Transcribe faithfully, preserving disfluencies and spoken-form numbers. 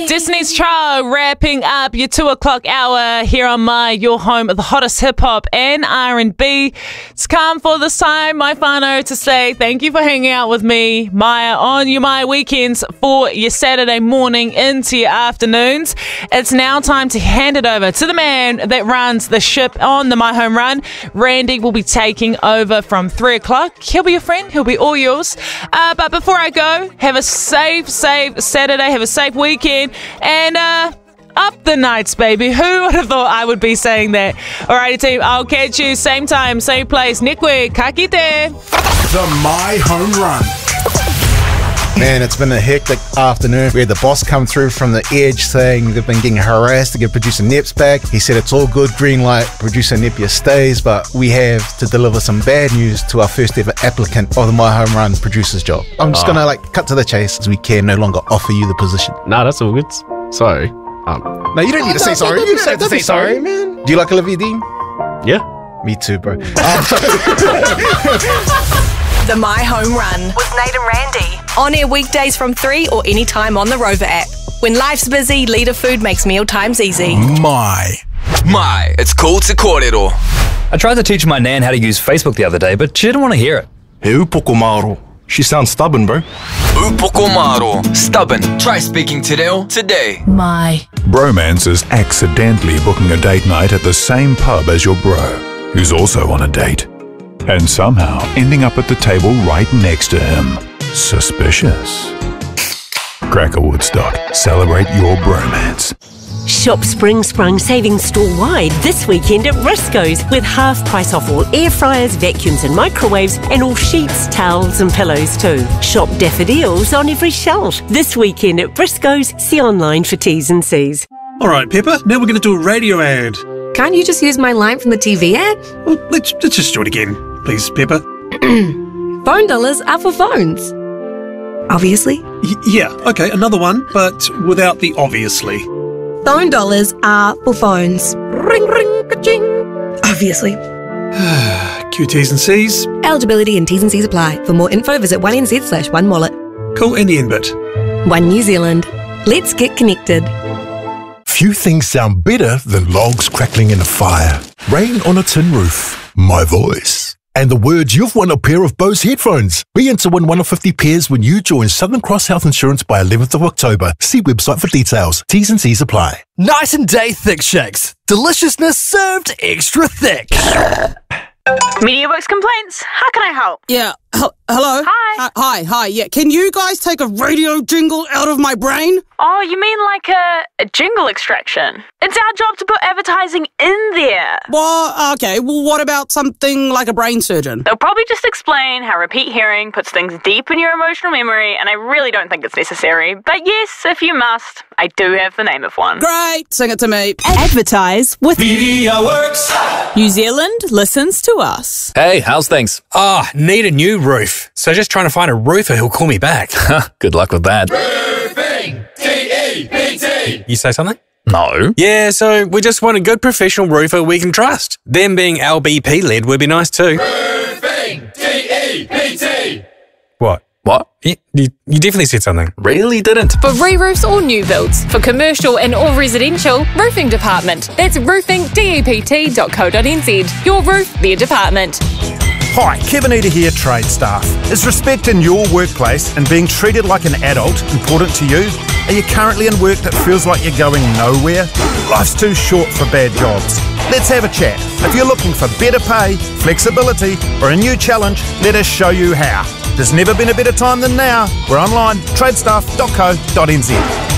Destiny's Child wrapping up your two o'clock hour here on My, your home of the hottest hip-hop and R and B. It's time for this time, my whānau, to say thank you for hanging out with me, Maya, on your My Weekends for your Saturday morning into your afternoons. It's now time to hand it over to the man that runs the ship on the My Home Run. Randy will be taking over from three o'clock. He'll be your friend. He'll be all yours. Uh, but before I go, have a safe, safe Saturday. Have a safe weekend. And uh, up the nights, baby. Who would have thought I would be saying that? Alrighty, team. I'll catch you same time, same place. Next week. Ka kite. The My Home Run. Man, it's been a hectic afternoon. We had the boss come through from the edge saying they've been getting harassed to get producer Neps back. He said it's all good, green light, producer Nepia stays, but we have to deliver some bad news to our first ever applicant of the My Home Run producer's job. I'm just oh. gonna like cut to the chase, as we can no longer offer you the position. Nah, that's all good. Sorry. Um, no, you don't need to say sorry. You don't have to say sorry, man. Do you like Olivia Dean? Yeah. Me too, bro. The My Home Run with Nate and Randy. On air weekdays from three or anytime on the Rover app. When life's busy, Leader Food makes meal times easy. My. My, it's called Te Kōrero. I tried to teach my nan how to use Facebook the other day, but she didn't want to hear it. He upoko maro. She sounds stubborn, bro. Upoko maro. Stubborn. Try speaking te reo today. My. Bromance is accidentally booking a date night at the same pub as your bro, who's also on a date. And somehow ending up at the table right next to him. Suspicious. Cracker Woodstock. Celebrate your bromance. Shop Spring Sprung savings store-wide this weekend at Briscoes with half price off all air fryers, vacuums and microwaves and all sheets, towels and pillows too. Shop daffodils on every shelf this weekend at Briscoes. See online for T's and C's. All right, Pepper, now we're going to do a radio ad. Can't you just use my line from the T V ad? Well, let's, let's just do it again, please, Pepper. Phone dollars are for phones. Obviously. Y- yeah, okay, another one, but without the obviously. Phone dollars are for phones. Ring, ring, ka-ching. Obviously. Q T's and C's. Eligibility and T's and C's apply. For more info, visit one N Z slash one wallet. Cool, and the end bit. One New Zealand. Let's get connected. Few things sound better than logs crackling in a fire, rain on a tin roof, my voice, and the words you've won a pair of Bose headphones. Be in to win one of fifty pairs when you join Southern Cross Health Insurance by eleventh of October. See website for details. T's and C's apply. Night and day thick shakes. Deliciousness served extra thick. MediaWorks complaints. How can I help? Yeah. H- hello? Hi. Uh, hi, hi. Yeah. Can you guys take a radio jingle out of my brain? Oh, you mean like a, a jingle extraction? It's our job to put advertising in there. Well, okay. Well, what about something like a brain surgeon? They'll probably just explain how repeat hearing puts things deep in your emotional memory, and I really don't think it's necessary. But yes, if you must, I do have the name of one. Great. Sing it to me. Advertise with MediaWorks. New Zealand listens to us. Hey, how's things? Ah, oh, need a new roof. So just trying to find a roofer who'll call me back. Good luck with that. Roofing. T E P T. You say something? No. Yeah, so we just want a good professional roofer we can trust. Them being L B P-led would be nice too. Roofing. T E P T. What? What? You, you, you definitely said something. Really didn't. For re-roofs or new builds, for commercial and or residential, roofing department. That's roofing dept dot co dot n z. Your roof, their department. Hi, Kevin Eder here, Trade Staff. Is respect in your workplace and being treated like an adult important to you? Are you currently in work that feels like you're going nowhere? Life's too short for bad jobs. Let's have a chat. If you're looking for better pay, flexibility, or a new challenge, let us show you how. There's never been a better time than now. We're online, tradestaff dot co dot n z.